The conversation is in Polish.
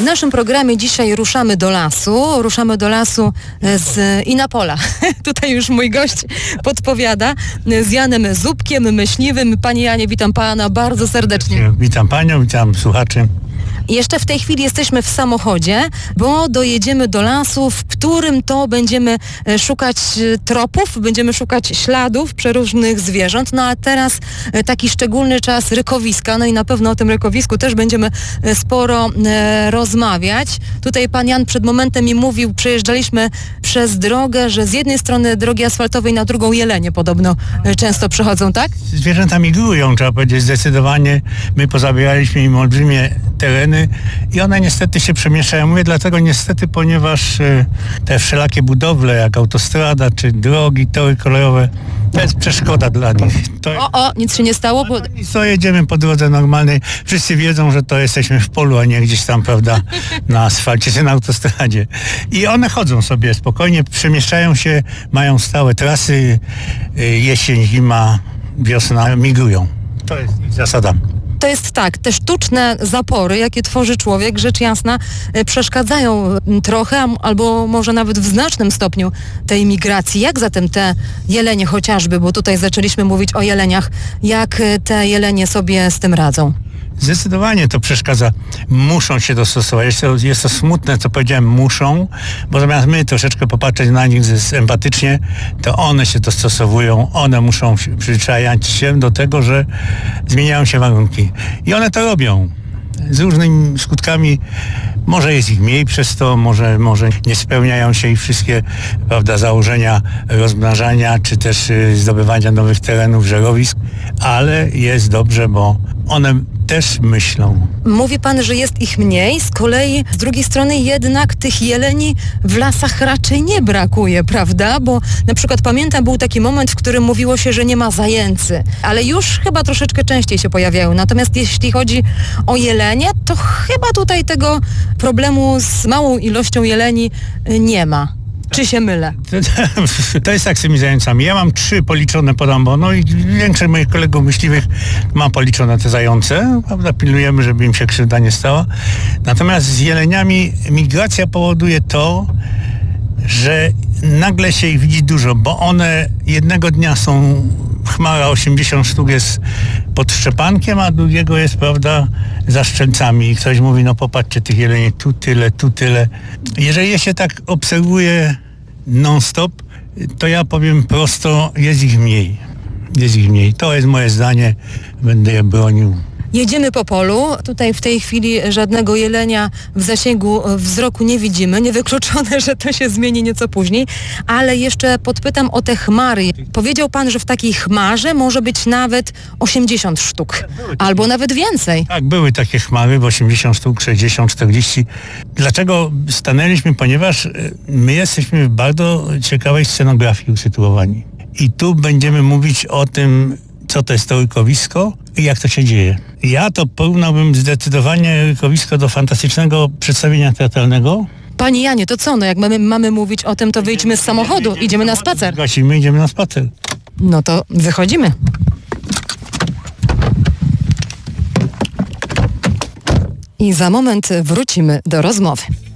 W naszym programie dzisiaj ruszamy do lasu i na pola. Tutaj już mój gość podpowiada, z Janem Zupkiem, myśliwym. Panie Janie, witam pana bardzo serdecznie. Witam panią, witam słuchaczy. Jeszcze w tej chwili jesteśmy w samochodzie, bo dojedziemy do lasu, w którym to będziemy szukać tropów, będziemy szukać śladów przeróżnych zwierząt. No a teraz taki szczególny czas rykowiska, no i na pewno o tym rykowisku też będziemy sporo rozmawiać. Tutaj pan Jan przed momentem mi mówił, przejeżdżaliśmy przez drogę, że z jednej strony drogi asfaltowej na drugą jelenie podobno często przechodzą, tak? Zwierzęta migrują, trzeba powiedzieć, zdecydowanie. My pozabieraliśmy im olbrzymie tereny i one niestety się przemieszczają. Mówię dlatego niestety, ponieważ te wszelakie budowle, jak autostrada, czy drogi, tory kolejowe, to jest przeszkoda dla nich. Nic się nie stało? Bo... To jedziemy po drodze normalnej. Wszyscy wiedzą, że to jesteśmy w polu, a nie gdzieś tam, prawda, na asfalcie czy na autostradzie. I one chodzą sobie spokojnie, przemieszczają się, mają stałe trasy, jesień, zima, wiosna, migrują. To jest ich zasada. To jest tak, te sztuczne zapory, jakie tworzy człowiek, rzecz jasna, przeszkadzają trochę, albo może nawet w znacznym stopniu tej migracji. Jak zatem te jelenie chociażby, bo tutaj zaczęliśmy mówić o jeleniach, jak te jelenie sobie z tym radzą? Zdecydowanie to przeszkadza. Muszą się dostosować. Jest to smutne, co powiedziałem, muszą, bo zamiast my troszeczkę popatrzeć na nich empatycznie, to one się dostosowują, one muszą przyzwyczajać się do tego, że zmieniają się warunki. I one to robią. Z różnymi skutkami. Może jest ich mniej przez to, może nie spełniają się ich wszystkie, prawda, założenia rozmnażania, czy też zdobywania nowych terenów, żerowisk, ale jest dobrze, bo one też myślą. Mówi pan, że jest ich mniej, z kolei z drugiej strony jednak tych jeleni w lasach raczej nie brakuje, prawda? Bo na przykład pamiętam, był taki moment, w którym mówiło się, że nie ma zajęcy, ale już chyba troszeczkę częściej się pojawiają. Natomiast jeśli chodzi o jelenie, to chyba tutaj tego problemu z małą ilością jeleni nie ma. Czy się mylę? To jest tak z tymi zającami. Ja mam 3 policzone podam, bo i większość moich kolegów myśliwych ma policzone te zające. Prawda? Pilnujemy, żeby im się krzywda nie stała. Natomiast z jeleniami migracja powoduje to, że nagle się ich widzi dużo, bo one jednego dnia są, chmara 80 sztuk jest pod szczepankiem, a drugiego jest, prawda, za Szczelcami. I ktoś mówi, no popatrzcie, tych jeleni tu tyle, tu tyle. Jeżeli je się tak obserwuje non-stop, to ja powiem prosto, jest ich mniej. Jest ich mniej. To jest moje zdanie, będę je bronił. Jedziemy po polu. Tutaj w tej chwili żadnego jelenia w zasięgu wzroku nie widzimy. Niewykluczone, że to się zmieni nieco później. Ale jeszcze podpytam o te chmary. Powiedział pan, że w takiej chmarze może być nawet 80 sztuk. Albo nawet więcej. Tak, były takie chmary, 80 sztuk, 60, 40. Dlaczego stanęliśmy? Ponieważ my jesteśmy w bardzo ciekawej scenografii usytuowani. I tu będziemy mówić o tym, co to jest to rykowisko i jak to się dzieje. Ja to porównałbym zdecydowanie rykowisko do fantastycznego przedstawienia teatralnego. Panie Janie, to co? No jak mamy mówić o tym, to wyjdźmy z samochodu, idziemy na spacer. Gasimy, idziemy na spacer. No to wychodzimy. I za moment wrócimy do rozmowy.